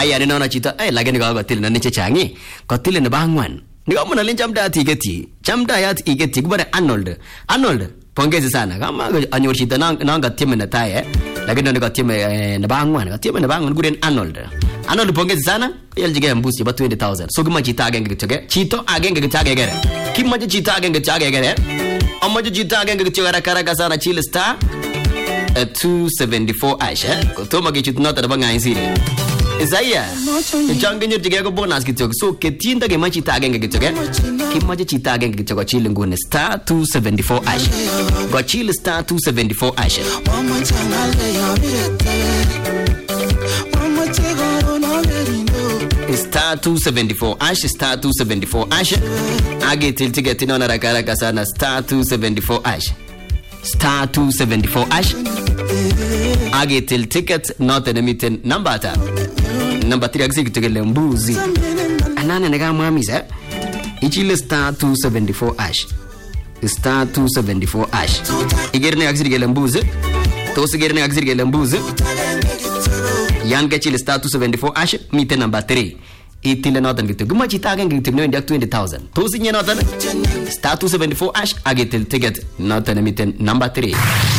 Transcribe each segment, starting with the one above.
aya ni naona chito lakini kakotil na chechang kotil nebo angwan ndio mna len chamda tiketi chamda yat iketi kubare Arnold pongezi sana kama anyor chito nanga timu na tae lakini ndio timu nebo angwan timu nebo angwan guren Arnold pongezi sana yaljige mbusi ba 20,000 so kima chito agenge kityoke chito agenge kityagegere kimaje chito agenge kityagegere amaje chito agenge kityogara karaka sana chile star 274 ash kotoma kichit nota nebo ngaisiri Isaiah change nyorjige ko bonus kityok so ketinda ke machi ta agenge kityok kimaje chita agenge kityok chile ngune star 274 ash go chile star 274 ash star 274 ash star 274 ash age til ticket nona rakara sana star 274 ash star 274 ash age til ticket not miten number ta number 3 agisi kitogele mbuzi anane nega mwamiza ichile star 274 ash star 274 ash igerne agisi kitogele mbuzi to sigerne agisi kitogele mbuzi yanga chile star 274 ash miten number 3 itile notan gitu guma chita agenge gitu no ndak 20,000 to sinye notan star 274 ash agetel ticket notan miten number 3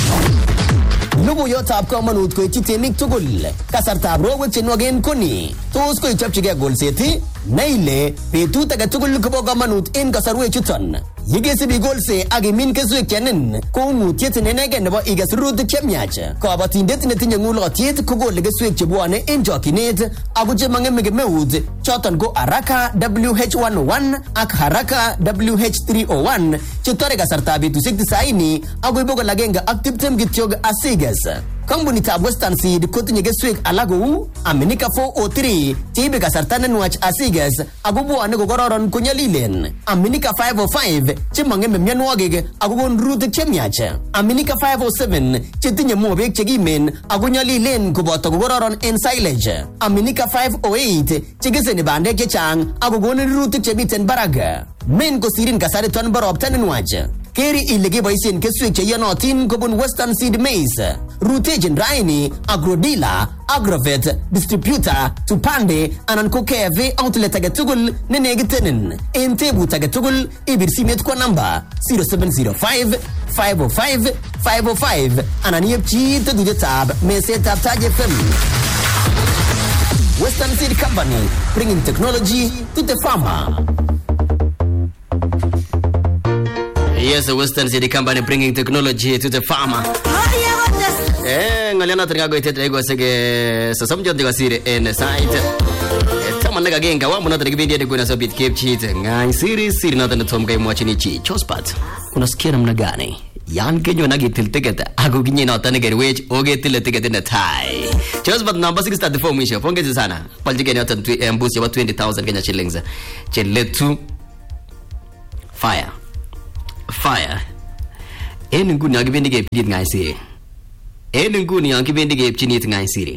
Logoyotab komonut koityi temik tugul. Kasartab rowek chenwogen koni. Tos koichopchigei golset naile betut age tugul kobo komonut en kasarwek chuton. Yekesibi golse ak imin keswek chenin ko ngutiet nenegen nebo iges rurutik chemiach. Kabatindet netinye ng'ulotyet kokole keswek chebwone en chokyinet ako chemang'eme kemeut choton ko Haraka WH101 ak Haraka WH301 chetore kasartab betusiek 90 akoi 120 kityok asiges. Kampunitab Western Seed kotinye keswek alak kou Aminika 403 cheibe kasarta nenwach asiges ako bwone kokororon konyolilen. Aminika 505 chemang'eme mionwogik ako kon rurutik chemiach. Aminika 507 chetinye mobek chekimen ako nyolilen koboto kokororon en silage. Aminika 508 chekeseni bandek chechang ako konin rurutik chemiten barak. Men kosirin kasariton bo ropta nenwach. Keri ile keboisien keswek cheyonotin kobun Western Seed Maize. Rutechin raini Agrodila, Agrovet, Distributor, Tupande anan ko KFA outlet age tugul nenegitenin. En tebut age tugul ibir simet kwa namba 0705 505 505 anan yepchi tetujetab mesetab Taj FM. Western Seed Company, bringing technology to the farmer. Yes, the Western Seed Company bringing technology to the farmer. Ngaliana tringago itetre ego sege sasomjo de wasire en site. Tamana gagenga wa muna trigibindi de kuna sobit cape cheat. Ngai siri na tana tomgai mwachini chi. Chospat. Unasikia namna gani? Yan kenyo nagitil ticket. Ako kinye na tana gerwech oge til ticket in a tie. Chospat number 6 start the formation. Pongezi sana. Paljike ni tana embusi wa 20,000 Kenya shillings. Cheletu fire. En nguni akibindi ke pidit ngai siri. En nguni akibindi ke pchinit ngai siri.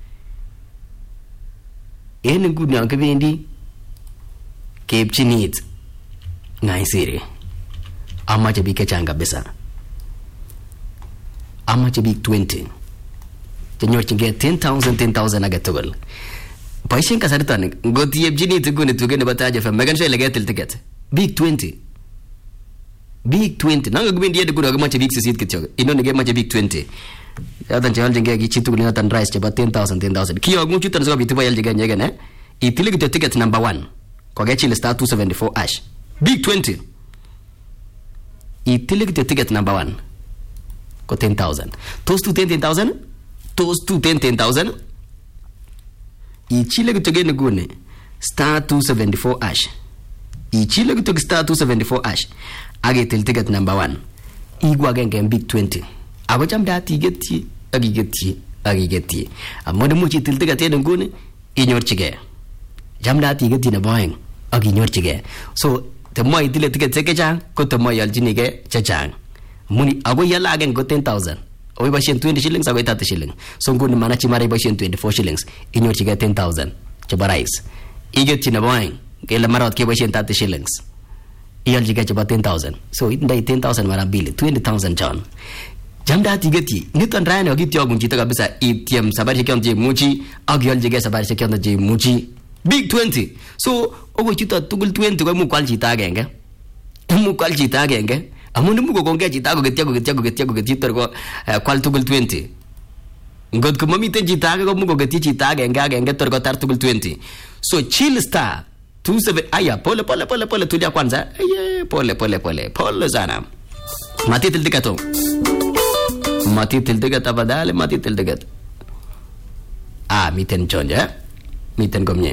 En nguni akibindi ke pchinit ngai siri. Amache bik chechang kabisa. Amache bik 20. Chenyorchingei 10,000 age tugul. Boisien kasariton ngotie pchinit nguni tuge nebo Taj FM megan sure legetil ticket. Bik 20. Big 20 nanga kubendi yede kuna kamache big sisit kityo inone kemache big 20 yatan chalje gi chitu kuna tan rice chaba 10,000 kiyo ngu chutan so bitu bayal jega nyega itili kityo ticket number 1 ko ge chile star 274 ash big 20 itili kityo ticket number 1 ko 10,000 toast to 10,000 toast to 10,000 ichile kityo gene gune star 274 ash ichile kityo star 274 ash agetil ticket number 1 igwa genge big 20 abo chamda tigeti agigeti amode muchi til ticket eden nguni inyorchige chamda tigeti na boeng aginyorchige so the more itile ticket chechang ko the more yaljinige chechang muni abo yala agen go 10,000 oy bashen 20 shillings ago 30 shillings so nguni mana chimare bashen 24 shillings inyorchige 10,000 chabarais igeti na boeng gela marot ke bashen 30 shillings iyaljiga chaba 10,000 so it ndai 10,000 mara bili 20,000 John Chamdat igeti niton rani akityogun chito kabisa itiem sabarishek choton chemuchi ak iolchigei sabarishek choton chemuchi big 20. So ogo chito tugul 20 ko imuch kwal chito agenge. Imuch kwal chito agenge amun imuch kokongei chito akoketyi tor ko kwal tugul 20. Ngot ko mamiten chito age ko imuch koketyi chito agenge tor kotar tugul 20. So chill star 27 aya pole tulia kwanza. Pole sana. Matitil tikato. Matitil tiket tafadhali, matitil tiket. Miten chonja. Miten komye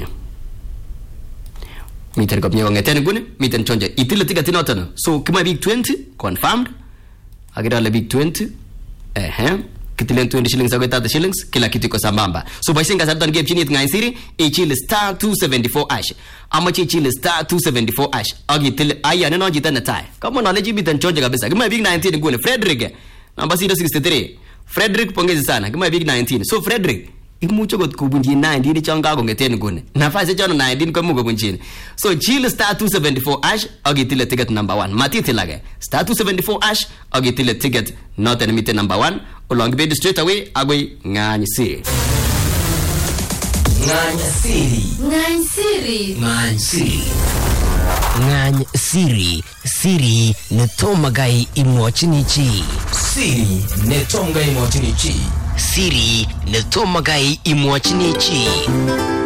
kongeten nguni, miten chonja. Itile tiket inoton. So kama big 20 confirmed. Akidole big 20. Kitilen 20 shillings ako 30 shillings, kila kitu iko sambamba. So baising kasarton game chini ngaisiri, ichile star 274 ash. Amache ichile star 274 ash. Akitile aya neno jita na tai. Kama knowledge miten chonja kabisa. Kama big 19 nguni Frederick. Namba 063. Frederick pongezi sana. Kama big 19. So Frederick imuche kot kubunji 19 chonga kongeten nguni. Nafasi chono 19 ko muko bunjini. So chill star 274 ash agitile ticket number 1. Matitilage. Star 274 ash agitile ticket not enemy number 1. Along the straight away agwe ngany siri. Ngany siri. Siri netomagai imwachinichi. Siri netomagai imwachinichi.